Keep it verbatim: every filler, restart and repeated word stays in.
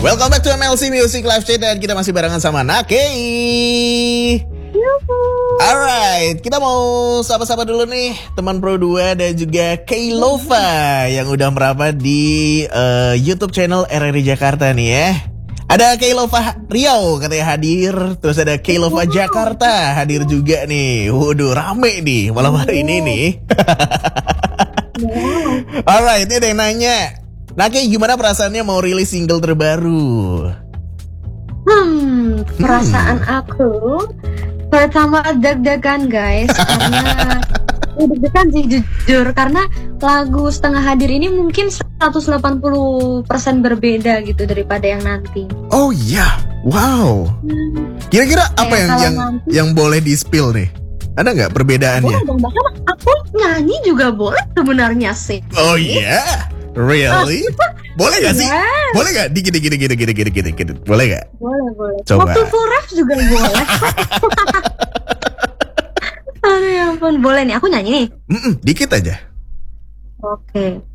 Welcome back to M L C Music Live Chat dan kita masih barengan sama Nakei. Alright, kita mau sapa-sapa dulu nih teman Pro dua dan juga Keilova yang udah merapat di uh, YouTube channel R R I Jakarta nih ya. Ada Keilova Riau katanya hadir, terus ada Keilova Jakarta hadir juga nih. Waduh, rame nih malam hari ini nih. Alright, ini ada yang nanya, Nakei gimana perasaannya mau rilis single terbaru? Hmm, perasaan hmm. aku pertama deg-degan guys, karena deg-degan sih jujur, karena lagu Setengah Hadir ini mungkin seratus delapan puluh persen berbeda gitu daripada yang nanti. Oh iya, wow. Hmm. Kira-kira apa yang yang nanti, yang boleh di-spill nih? Ada nggak perbedaannya? Boleh dong, bahkan aku nyanyi juga boleh sebenarnya sih. Oh iya, yeah? Really? Boleh gak sih? Yes. Boleh gak? Dikit, dikit, dikit, dikit, dikit, dikit, dikit. Boleh gak? Boleh, boleh. Coba. Waktu full rap juga boleh. Aduh ya ampun, boleh nih, aku nyanyi nih. Mm-mm, dikit aja. Oke.